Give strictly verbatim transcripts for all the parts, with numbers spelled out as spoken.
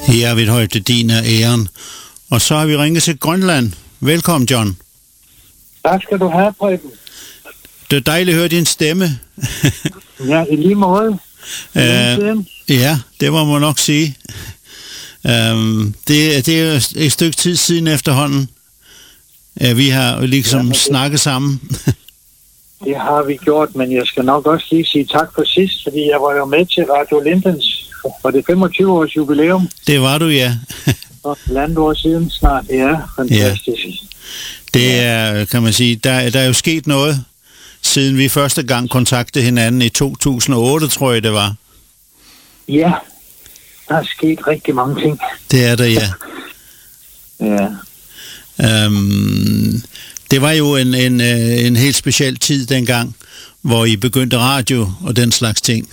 Her er vi et højt din af æren. Og så har vi ringet til Grønland. Velkommen, John. Tak skal du have, Preben. Det er dejligt at høre din stemme. Ja, i lige måde. Uh, ja, det må man nok sige. Um, det, det er et stykke tid siden efterhånden, at vi har ligesom ja, snakket sammen. Det har vi gjort, men jeg skal nok også lige sige tak for sidst, fordi jeg var jo med til Radio Lindens for det femogtyve års jubilæum. Det var du, ja. For landet år siden snart, ja, fantastisk. Ja. Det er, kan man sige, der, der er jo sket noget, siden vi første gang kontaktede hinanden i to tusind og otte, tror jeg det var. Ja, der er sket rigtig mange ting. Det er der, ja. Ja. Um, det var jo en, en, en helt speciel tid dengang, hvor I begyndte radio og den slags ting.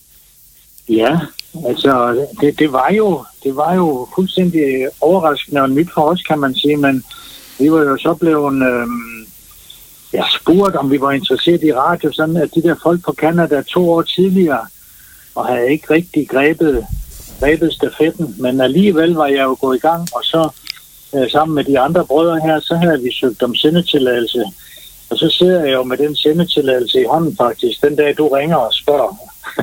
Ja, altså det, det var jo det var jo fuldstændig overraskende og nyt for os, kan man sige, men vi var jo så blevet øhm, ja, spurgt, om vi var interesseret i radio, sådan at de der folk på Canada to år tidligere, og havde ikke rigtig grebet, grebet stafetten, men alligevel var jeg jo gået i gang, og så øh, sammen med de andre brødre her, så havde vi søgt om sendetilladelse, og så sidder jeg jo med den sendetilladelse i hånden faktisk, den dag du ringer og spørger,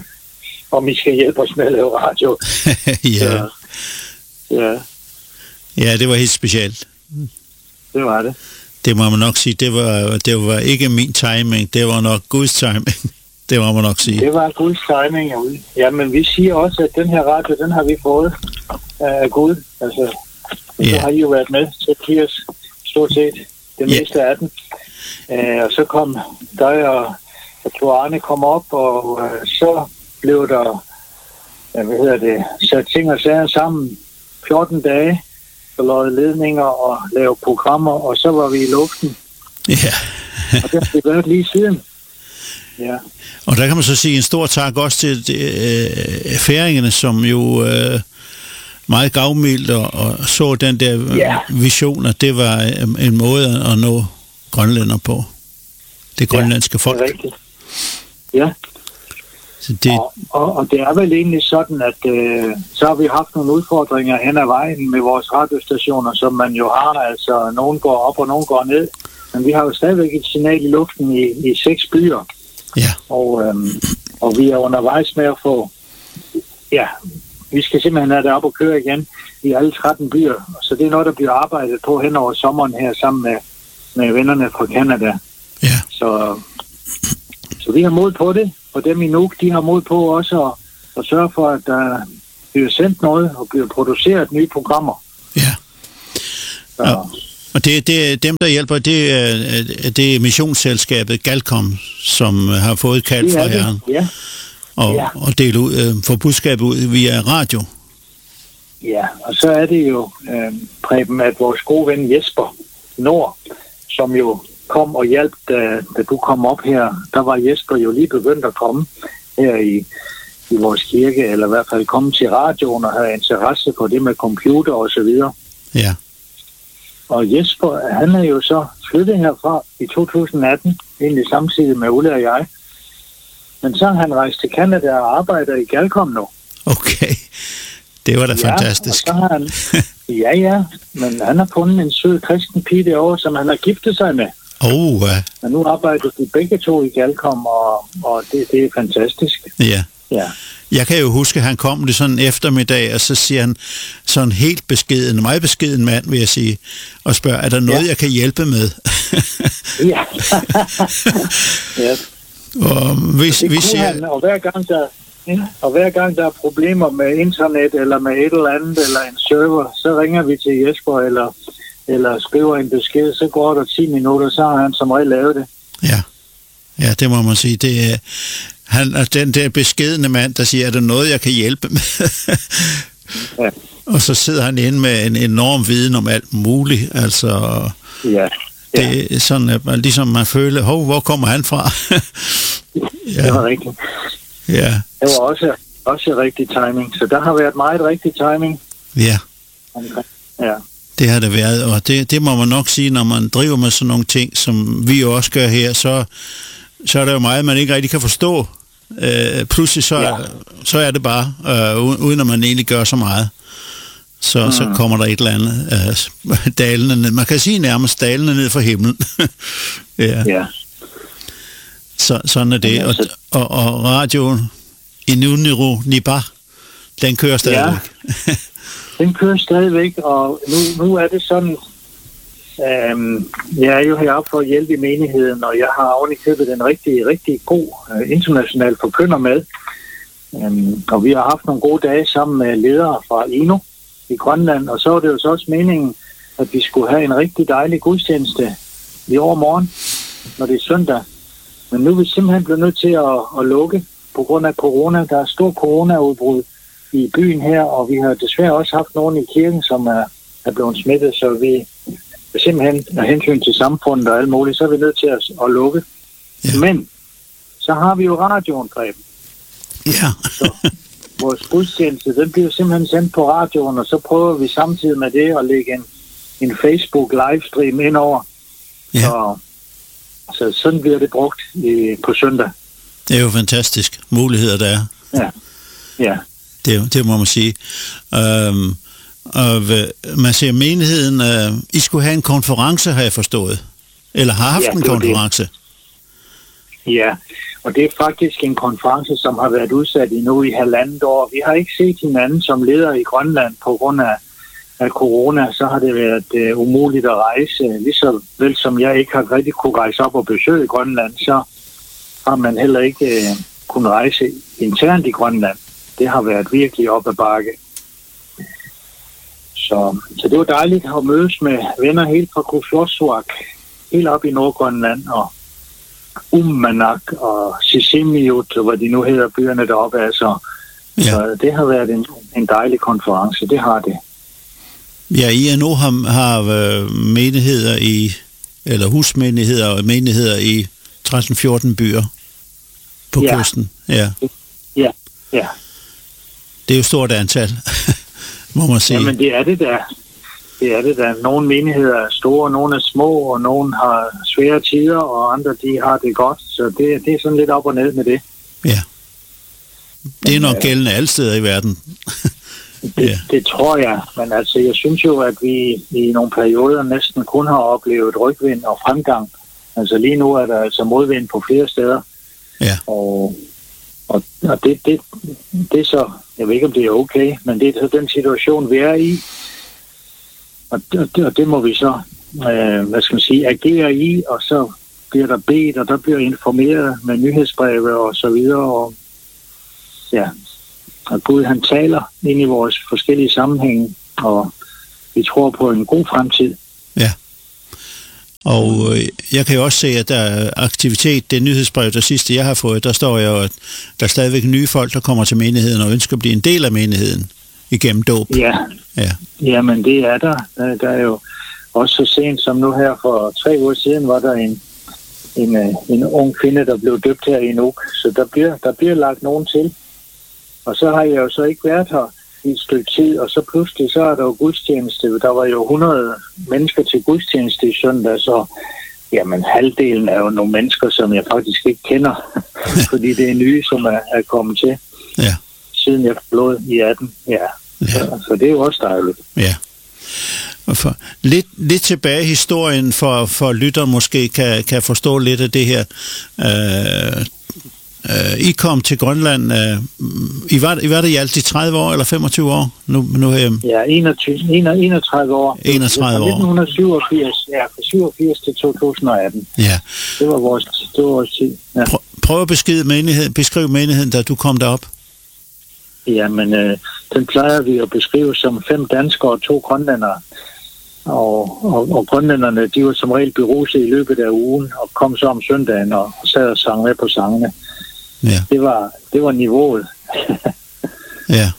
om I skal hjælpe os med at lave radio. Ja. Så, ja. Ja, det var helt specielt. Det var det. Det må man nok sige, det var, det var ikke min timing, det var nok Guds timing. Det må man nok sige. Det var Guds timing, ja, men vi siger også, at den her radio, den har vi fået af Gud. Altså, så ja. Har I jo været med til firs, stort set, det ja. Meste af den. Uh, og så kom dig og, og Tuarne kom op, og uh, så blev der, ja, hvad hedder det, sat ting og sager sammen fjorten dage, forløjet ledninger og lave programmer, og så var vi i luften. Ja. Og det har vi været lige siden. Ja. Og der kan man så sige en stor tak også til øh, færingerne, som jo øh, meget gavmildt og, og så den der ja. vision, at det var øh, en måde at nå grønlænder på. Det grønlandske ja, folk. Det er rigtigt. Ja. Så det... Og, og, og det er vel egentlig sådan, at øh, så har vi haft nogle udfordringer hen ad vejen med vores radiostationer, som man jo har, altså nogen går op og nogen går ned. Men vi har jo stadigvæk et signal i luften i, i seks byer. Ja. Og, øhm, og vi er undervejs med at få, ja, vi skal simpelthen have det op og køre igen i alle tretten byer. Så det er noget, der bliver arbejdet på hen over sommeren her sammen med, med vennerne fra Canada. Ja. Så, så vi har mod på det, og dem i Nuuk, de har mod på også at, at sørge for, at der bliver sendt noget og bliver produceret nye programmer. Ja. Så. Ja. Og det, det, dem, der hjælper, det er, det er missionsselskabet Galcom, som har fået kald fra Herren. Ja. Og, ja. og dele ud, øh, for budskabet ud via radio. Ja, og så er det jo, øh, Preben, at vores gode ven Jesper Nord, som jo kom og hjalp, da, da du kom op her, der var Jesper jo lige begyndt at komme her i, i vores kirke, eller i hvert fald komme til radioen og have interesse for det med computer og så videre. Ja. Og Jesper, han er jo så flyttet herfra i to tusind atten, egentlig samtidig med Ulle og jeg. Men så har han rejst til Canada og arbejder i Galcom nu. Okay, det var da ja, fantastisk. Og så har han, ja, ja, men han har fundet en sød kristen pige derovre, som han har giftet sig med. Oh, uh. Og nu arbejder de begge to i Galcom, og, og det, det er fantastisk. Ja. Ja. Jeg kan jo huske, at han kom det sådan en eftermiddag, og så siger han sådan helt beskeden, en meget beskeden mand, vil jeg sige, og spørger, er der noget, ja. jeg kan hjælpe med? Ja. Ja. Og, hvis, vi siger... han, og, hver gang der, ja, og hver gang der er problemer med internet, eller med et eller andet, eller en server, så ringer vi til Jesper, eller, eller skriver en besked, så går der ti minutter, så har han som regel lavet det. Ja, ja, det må man sige. Det er... Han er den der beskedne mand, der siger, er der noget, jeg kan hjælpe med? Ja. Og så sidder han inde med en enorm viden om alt muligt. Altså, ja. Ja. Det er sådan, at man, ligesom man føler, hov, hvor kommer han fra? Ja. Det var rigtigt. Ja. Det var også, også rigtig timing. Så der har været meget rigtig timing. Ja. Ja. Det har det været, og det, det må man nok sige, når man driver med sådan nogle ting, som vi jo også gør her, så, så er der jo meget, man ikke rigtig kan forstå. Uh, pludselig så, ja. så er det bare, uh, uden at man egentlig gør så meget. så, mm. så kommer der et eller andet øh, dalende ned. Man kan sige nærmest dalende ned fra himlen. ja. ja. Så, sådan er det. Og, og, og radioen Inuniru Niba, den kører stadigvæk. Ja, den kører stadigvæk, og nu, nu er det sådan, øhm, jeg er jo heroppe for at hjælpe i menigheden, og jeg har ovenikøbet en rigtig, rigtig god øh, international forkynder med. Øhm, og vi har haft nogle gode dage sammen med ledere fra I N O i Grønland, og så var det jo så også meningen, at vi skulle have en rigtig dejlig gudstjeneste i overmorgen, når det er søndag. Men nu er vi simpelthen blevet nødt til at, at lukke på grund af corona. Der er stor coronaudbrud i byen her, og vi har desværre også haft nogen i kirken, som er, er blevet smittet, så vi simpelthen af hensyn til samfundet og alt muligt, så er vi nødt til at, at lukke. Ja. Men så har vi jo radioen, Preben. Ja. Så vores gudstjeneste, den bliver simpelthen sendt på radioen, og så prøver vi samtidig med det at lægge en, en Facebook livestream ind over. Ja. Så, så sådan bliver det brugt i, på søndag. Det er jo fantastisk muligheder, der er. Ja, ja. Det, det må man sige. Øhm, og man ser menigheden, øh, I skulle have en konference, har jeg forstået. Eller har haft ja, en konference. Det. Ja, og det er faktisk en konference, som har været udsat i nu i halvandet år. Vi har ikke set hinanden som leder i Grønland på grund af, af corona. Så har det været øh, umuligt at rejse. Lige vel som jeg ikke har rigtig kunne rejse op og besøge Grønland, så har man heller ikke øh, kunnet rejse internt i Grønland. Det har været virkelig op ad bakke. Så, så det var dejligt at mødes med venner helt fra Kuussuaq, helt op i Nordgrønland, og Uummannaq og Sisimiut, hvor de nu hedder byerne deroppe. Altså. Ja. Så det har været en, en dejlig konference, det har det. Ja, I N O har, har menigheder i, eller husmenigheder og menigheder i tretten fjorten byer på ja. kysten. Ja. Ja, ja. Det er jo stort antal, må man sige. Jamen, det er det der. Det er det der. Nogle menigheder er store, nogle er små, og nogle har svære tider, og andre, de har det godt. Så det, det er sådan lidt op og ned med det. Ja. Det er nok Men, gældende alle steder i verden. det, ja. det tror jeg. Men altså, jeg synes jo, at vi i nogle perioder næsten kun har oplevet rygvind og fremgang. Altså lige nu er der altså modvind på flere steder. Ja. Og, og, og det, det, det er så, jeg ved ikke om det er okay, men det er så den situation, vi er i. Og det, og det må vi så, øh, hvad skal man sige, agere i, og så bliver der bedt, og der bliver informeret med nyhedsbreve og så videre. Og, ja, og Gud han taler ind i vores forskellige sammenhænge, og vi tror på en god fremtid. Ja. Og øh, jeg kan jo også se, at der er aktivitet. Det nyhedsbrev, der sidste jeg har fået, der står jo, at der er stadigvæk nye folk, der kommer til menigheden og ønsker at blive en del af menigheden igennem dåb. Ja. Ja. Jamen det er der. Der er jo også så sent som nu her for tre uger siden, var der en, en, en ung kvinde, der blev døbt her i Nuuk. Så der bliver, der bliver lagt nogen til. Og så har jeg jo så ikke været her i et stykke tid, og så pludselig så er der jo gudstjeneste. Der var jo hundrede mennesker til gudstjeneste i søndag, så jamen halvdelen er jo nogle mennesker, som jeg faktisk ikke kender, fordi det er nye, som er, er kommet til, ja. Siden jeg blev i atten. Ja. Ja. Så, så det er jo også dejligt. Ja. Og for, lidt, lidt tilbage i historien, for, for lytter måske kan, kan forstå lidt af det her. Uh, uh, I kom til Grønland, uh, I, var, I var der i alt de tredive år, eller femogtyve år? Nu, nu her. Ja, enogtyve, enogtredive år. enogtredive år. nitten syvogfirs, ja, fra syvogfirs til to tusind og atten. Ja. Det var vores, det var vores tid. Ja. Prøv, prøv at beskrive menigheden, beskrive menigheden, da du kom derop. Jamen, øh, den plejer vi at beskrive som fem danskere og to grønlændere. Og, og, og grønlænderne, de var som regel beruset i løbet af ugen, og kom så om søndagen og sad og sang med på sangene. Ja. Det var, det var niveauet. Ja.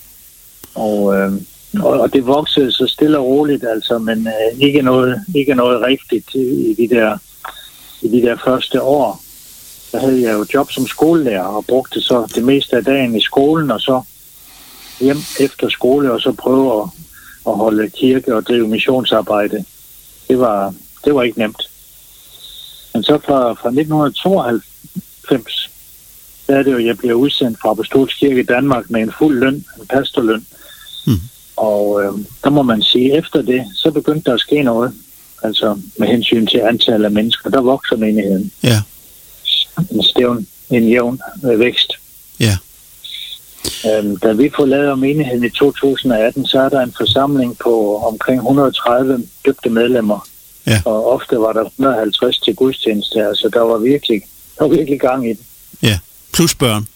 Og, øh, og, og det voksede så stille og roligt, altså, men øh, ikke, noget, ikke noget rigtigt i de, der, i de der første år. Der havde jeg jo job som skolelærer og brugte så det meste af dagen i skolen, og så hjem efter skole, og så prøve at, at holde kirke og drive missionsarbejde. Det var, det var ikke nemt. Men så fra, fra nitten tooghalvfems, der er det jo, jeg bliver udsendt fra Apostolsk Kirke i Danmark med en fuld løn, en pastorløn. Mm. Og øh, der må man sige, efter det, så begyndte der at ske noget. Altså med hensyn til antallet af mennesker, der vokser menigheden. Ja. En stævn, en jævn øh, vækst. Ja. Øhm, da vi forlader menigheden i to tusind og atten, så er der en forsamling på omkring et hundrede og tredive døbte medlemmer. Ja. Og ofte var der et hundrede og halvtreds til gudstjeneste, altså der var virkelig, der var virkelig gang i det. Ja, plus børn.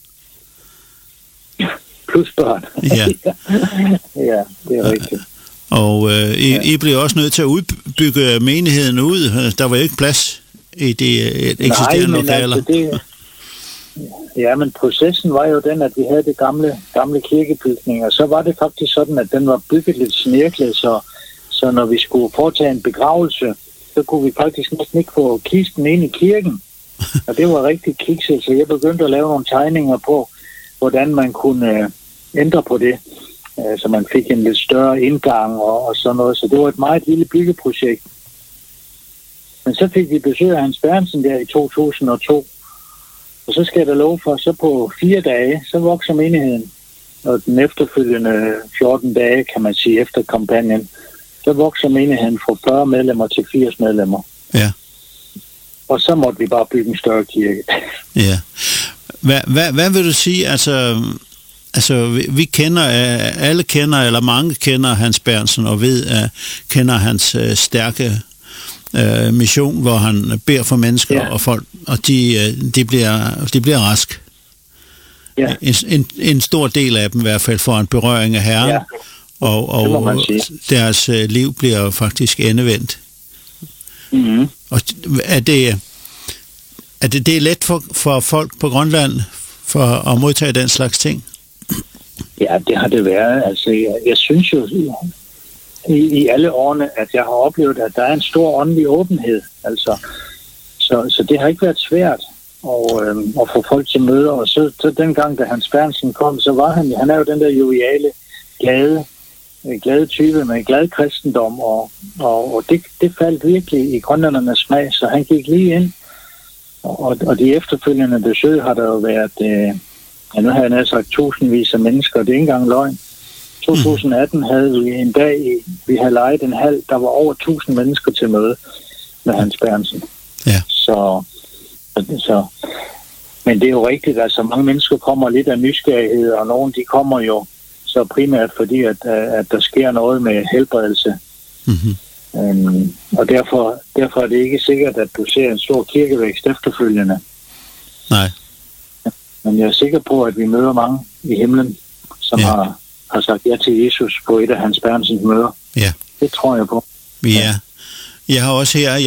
Plus børn. Ja. Ja, det er rigtigt. Og øh, I, ja. I blev også nødt til at udbygge menigheden ud. Der var ikke plads i de eksisterende Nej, lokaler. Altså det, ja, men processen var jo den, at vi havde det gamle, gamle kirkebygning, og så var det faktisk sådan, at den var bygget lidt snirklet, så, så når vi skulle foretage en begravelse, så kunne vi faktisk næsten ikke få kisten ind i kirken. Og det var rigtig kikset, så jeg begyndte at lave nogle tegninger på, hvordan man kunne øh, ændre på det, øh, så man fik en lidt større indgang og, og sådan noget. Så det var et meget lille byggeprojekt. Men så fik vi besøg af Hans Berntsen der i to tusind og to, og så skal jeg da love for, så på fire dage, så vokser menigheden. Og den efterfølgende fjorten dage, kan man sige, efter kampagnen, så vokser menigheden fra fyrre medlemmer til firs medlemmer. Ja. Og så måtte vi bare bygge en større kirke. Ja. Hvad, hvad, hvad vil du sige, altså, altså vi, vi kender, alle kender, eller mange kender Hans Berntsen, og ved, uh, kender hans uh, stærke uh, mission, hvor han beder for mennesker, ja. og folk, og de, uh, de, bliver, de bliver rask. Ja. En, en, en stor del af dem i hvert fald får en berøring af Herren, ja. og, og deres uh, liv bliver faktisk endevendt. Mm-hmm. Og er det... Er det, det er let for, for folk på Grønland for at modtage den slags ting? Ja, det har det været. Altså, jeg, jeg synes jo i, i alle årene, at jeg har oplevet, at der er en stor åndelig åbenhed. Altså, så, så det har ikke været svært at, øh, at få folk til møder. Og så, så dengang, da Hans Berntsen kom, så var han, han er jo den der joviale, glade, glade type med glad kristendom. Og, og, og det, det faldt virkelig i grønlændernes smag, så han gik lige ind. Og, og de efterfølgende besøg har der jo været, øh, ja, nu har jeg nær sagt tusindvis af mennesker, det er ikke engang løgn. to tusind atten havde vi en dag, vi havde lejet en halv, der var over tusind mennesker til møde med Hans Berntsen. Ja. Så, så, men det er jo rigtigt, at altså mange mennesker kommer lidt af nysgerrighed, og nogle de kommer jo så primært fordi, at, at der sker noget med helbredelse. Mm-hmm. Um, og derfor, derfor er det ikke sikkert, at du ser en stor kirkevækst efterfølgende. Nej. Men jeg er sikker på, at vi møder mange i himlen, som ja. har, har sagt ja til Jesus på et af Hans Berntsens møder. Ja. Det tror jeg på. Ja. Jeg har også her,